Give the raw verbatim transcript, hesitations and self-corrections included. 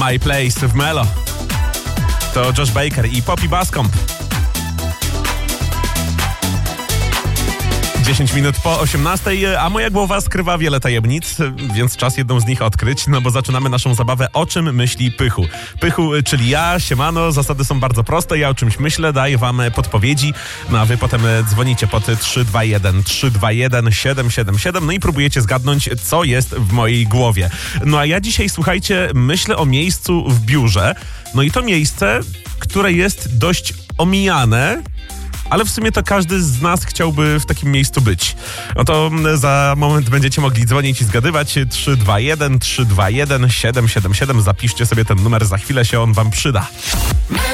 My Place w Melo. To Josh Baker i Poppy Bascomb. dziesięć minut po osiemnastej, a moja głowa skrywa wiele tajemnic, więc czas jedną z nich odkryć, no bo zaczynamy naszą zabawę O czym myśli Pychu. Pychu, czyli ja, siemano, zasady są bardzo proste, ja o czymś myślę, daję wam podpowiedzi, no a wy potem dzwonicie pod trzy dwa jeden trzy dwa jeden siedem siedem siedem, no i próbujecie zgadnąć, co jest w mojej głowie. No a ja dzisiaj, słuchajcie, myślę o miejscu w biurze, no i to miejsce, które jest dość omijane, ale w sumie to każdy z nas chciałby w takim miejscu być. No to za moment będziecie mogli dzwonić i zgadywać. trzy dwa jeden trzy dwa jeden siedem siedem siedem. Zapiszcie sobie ten numer, za chwilę się on wam przyda.